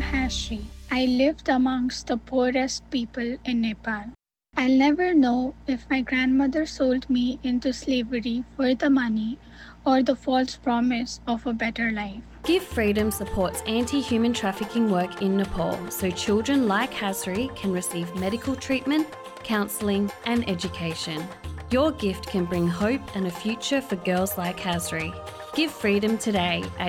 Hashri. I lived amongst the poorest people in Nepal. I'll never know if my grandmother sold me into slavery for the money or the false promise of a better life. Give Freedom supports anti-human trafficking work in Nepal so children like Hasri can receive medical treatment, counselling and education. Your gift can bring hope and a future for girls like Hasri. Give Freedom today at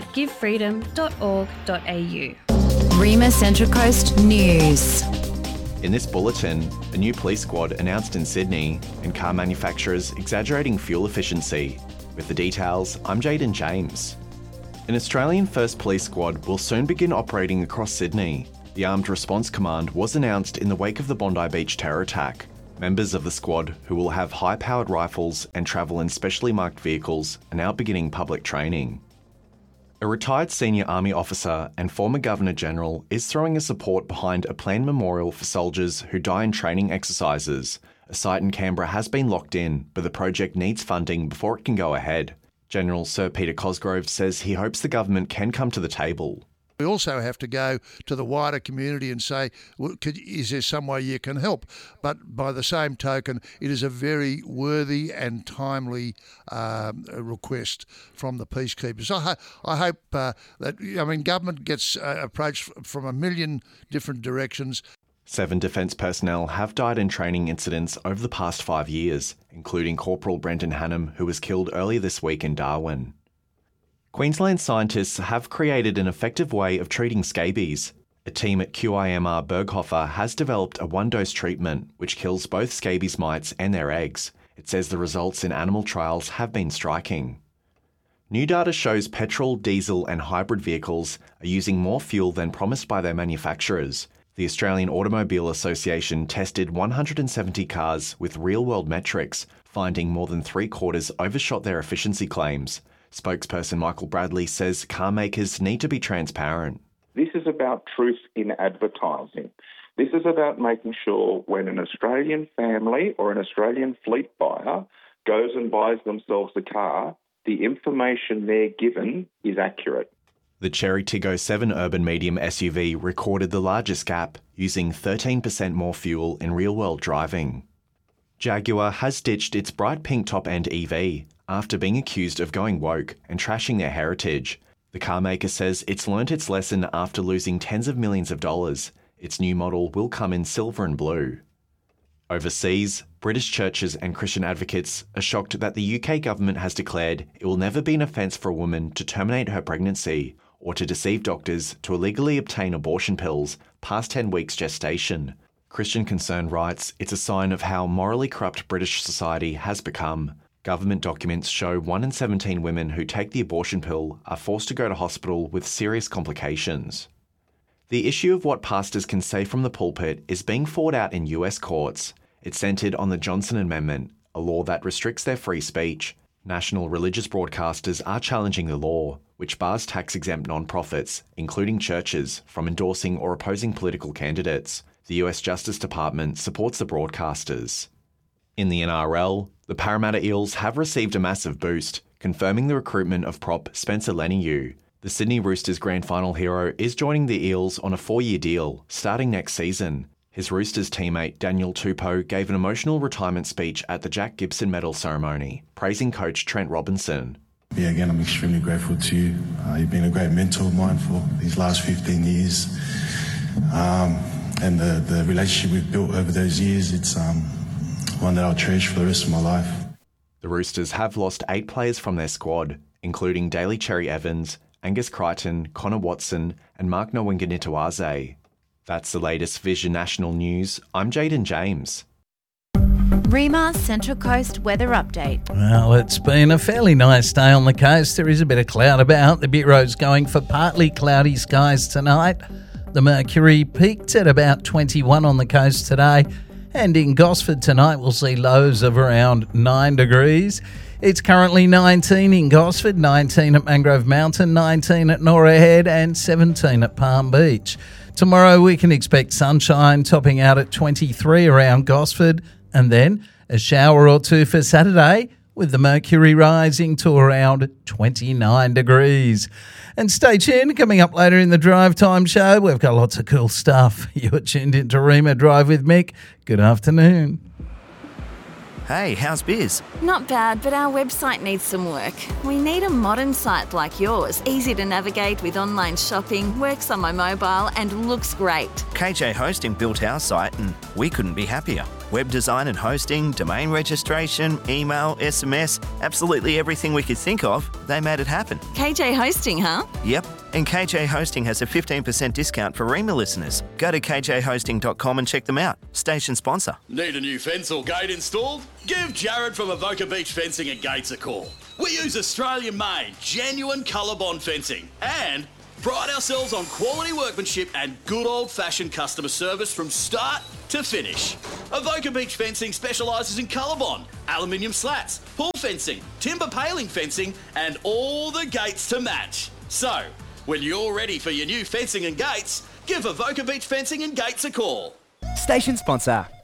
givefreedom.org.au. Rima Central Coast News. In this bulletin, a new police squad announced in Sydney and car manufacturers exaggerating fuel efficiency. With the details, I'm Jaden James. An Australian First Police Squad will soon begin operating across Sydney. The Armed Response Command was announced in the wake of the Bondi Beach terror attack. Members of the squad, who will have high-powered rifles and travel in specially marked vehicles, are now beginning public training. A retired senior army officer and former Governor-General is throwing a support behind a planned memorial for soldiers who die in training exercises. A site in Canberra has been locked in, but the project needs funding before it can go ahead. General Sir Peter Cosgrove says he hopes the government can come to the table. We also have to go to the wider community and say, is there some way you can help? But by the same token, it is a very worthy and timely request from the peacekeepers. I hope government gets approached from a million different directions. 7 Defence personnel have died in training incidents over the past 5 years, including Corporal Brenton Hannam, who was killed earlier this week in Darwin. Queensland scientists have created an effective way of treating scabies. A team at QIMR Berghofer has developed a one-dose treatment which kills both scabies mites and their eggs. It says the results in animal trials have been striking. New data shows petrol, diesel and hybrid vehicles are using more fuel than promised by their manufacturers. The Australian Automobile Association tested 170 cars with real-world metrics, finding more than three-quarters overshot their efficiency claims. Spokesperson Michael Bradley says car makers need to be transparent. This is about truth in advertising. This is about making sure when an Australian family or an Australian fleet buyer goes and buys themselves a car, the information they're given is accurate. The Cherry Tiggo 7 urban medium SUV recorded the largest gap, using 13% more fuel in real-world driving. Jaguar has ditched its bright pink top-end EV after being accused of going woke and trashing their heritage. The car maker says it's learnt its lesson after losing tens of millions of dollars. Its new model will come in silver and blue. Overseas, British churches and Christian advocates are shocked that the UK government has declared it will never be an offence for a woman to terminate her pregnancy or to deceive doctors to illegally obtain abortion pills past 10 weeks gestation. Christian Concern writes it's a sign of how morally corrupt British society has become. Government documents show 1 in 17 women who take the abortion pill are forced to go to hospital with serious complications. The issue of what pastors can say from the pulpit is being fought out in US courts. It's centred on the Johnson Amendment, a law that restricts their free speech. National religious broadcasters are challenging the law, which bars tax-exempt non-profits, including churches, from endorsing or opposing political candidates. The US Justice Department supports the broadcasters. In the NRL, the Parramatta Eels have received a massive boost, confirming the recruitment of prop Spencer Leniu. The Sydney Roosters grand final hero is joining the Eels on a 4-year deal, starting next season. His Roosters teammate Daniel Tupou gave an emotional retirement speech at the Jack Gibson Medal ceremony, praising coach Trent Robinson. Yeah, again, I'm extremely grateful to you. You've been a great mentor of mine for these last 15 years. And the relationship we've built over those years, it's one that I'll cherish for the rest of my life. The Roosters have lost 8 players from their squad, including Daly Cherry Evans, Angus Crichton, Connor Watson and Mark Nwanganituaze. That's the latest Vision National News. I'm Jaden James. Rima Central Coast weather update. Well, it's been a fairly nice day on the coast. There is a bit of cloud about. The Bureau's going for partly cloudy skies tonight. The mercury peaked at about 21 on the coast today. And in Gosford tonight, we'll see lows of around 9 degrees. It's currently 19 in Gosford, 19 at Mangrove Mountain, 19 at Norah Head and 17 at Palm Beach. Tomorrow we can expect sunshine, topping out at 23 around Gosford, and then a shower or two for Saturday with the mercury rising to around 29 degrees. And stay tuned, coming up later in the Drive Time show, we've got lots of cool stuff. You're tuned into Rima Drive with Mick. Good afternoon. Hey, how's biz? Not bad, but our website needs some work. We need a modern site like yours, easy to navigate with online shopping, works on my mobile and looks great. KJ Hosting built our site and we couldn't be happier. Web design and hosting, domain registration, email, SMS, absolutely everything we could think of, they made it happen. KJ Hosting, huh? Yep, and KJ Hosting has a 15% discount for Rima listeners. Go to kjhosting.com and check them out. Station sponsor. Need a new fence or gate installed? Give Jared from Avoca Beach Fencing and Gates a call. We use Australian-made, genuine ColourBond fencing and pride ourselves on quality workmanship and good old-fashioned customer service from start to finish. Avoca Beach Fencing specialises in ColourBond, aluminium slats, pool fencing, timber paling fencing and all the gates to match. So, when you're ready for your new fencing and gates, give Avoca Beach Fencing and Gates a call. Station sponsor.